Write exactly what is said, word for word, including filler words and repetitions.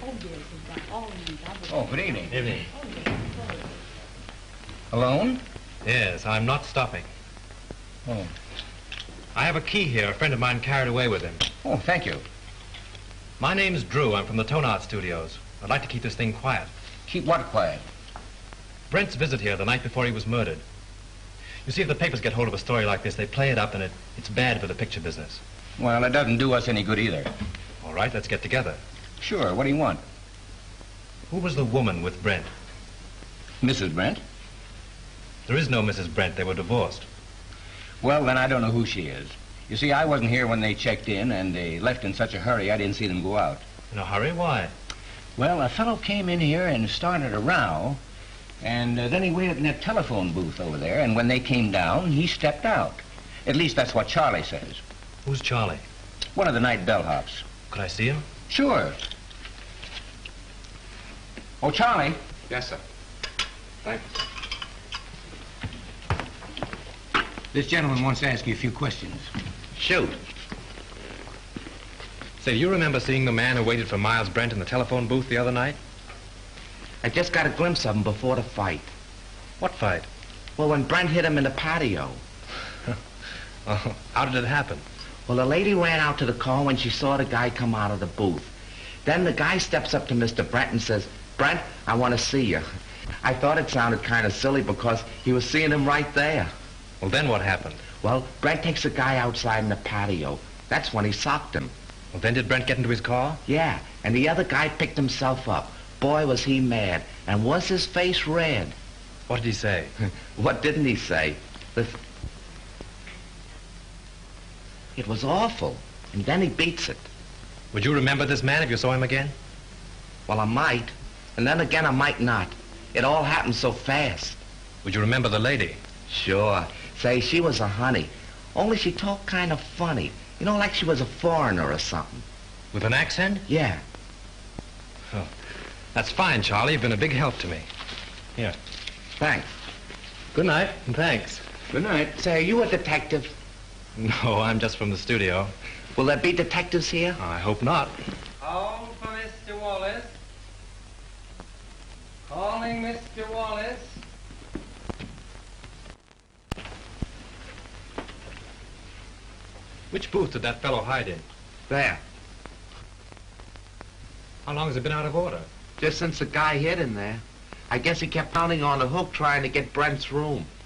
Oh, good evening. Evening. Alone? Yes, I'm not stopping. Oh. I have a key here. A friend of mine carried away with him. Oh, thank you. My name's Drew. I'm from the Tone Art Studios. I'd like to keep this thing quiet. Keep what quiet? Brent's visit here the night before he was murdered. You see, if the papers get hold of a story like this, they play it up, and it, it's bad for the picture business. Well, it doesn't do us any good either. All right, let's get together. Sure, what do you want? Who was the woman with Brent? Missus Brent? There is no Missus Brent. They were divorced. Well, then I don't know who she is. You see, I wasn't here when they checked in, and they left in such a hurry I didn't see them go out. In a hurry? Why? Well, a fellow came in here and started a row, and uh, then he waited in that telephone booth over there, and when they came down, he stepped out. At least that's what Charlie says. Who's Charlie? One of the night bellhops. Could I see him? Sure. Oh, Charlie. Yes, sir. Thank you. This gentleman wants to ask you a few questions. Shoot. Say, do you remember seeing the man who waited for Miles Brent in the telephone booth the other night? I just got a glimpse of him before the fight. What fight? Well, when Brent hit him in the patio. Oh, how did it happen? Well, the lady ran out to the car when she saw the guy come out of the booth. Then the guy steps up to Mister Brent and says, "Brent, I want to see you." I thought it sounded kind of silly because he was seeing him right there. Well, then what happened? Well, Brent takes the guy outside in the patio. That's when he socked him. Well, then did Brent get into his car? Yeah, and the other guy picked himself up. Boy, was he mad. And was his face red. What did he say? What didn't he say? The... It was awful. And then he beats it. Would you remember this man if you saw him again? Well, I might. And then again, I might not. It all happened so fast. Would you remember the lady? Sure. Say, she was a honey. Only she talked kind of funny. You know, like she was a foreigner or something. With an accent? Yeah. Oh, that's fine, Charlie. You've been a big help to me. Here. Thanks. Good night, and thanks. Good night. Say, are you a detective? No, I'm just from the studio. Will there be detectives here? I hope not. Call for Mister Wallace. Calling Mister Wallace. Which booth did that fellow hide in? There. How long has it been out of order? Just since the guy hid in there. I guess he kept pounding on the hook trying to get Brent's room.